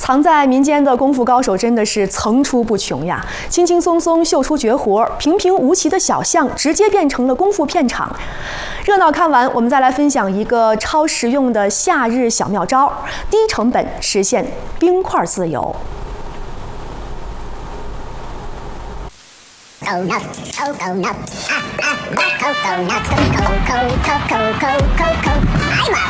藏在民间的功夫高手真的是层出不穷呀！轻轻松松秀出绝活，平平无奇的小巷直接变成了功夫片场。热闹看完，我们再来分享一个超实用的夏日小妙招，低成本实现冰块自由。 Coconut, coconut, coconut, coconut, coconut, coconut, coconut.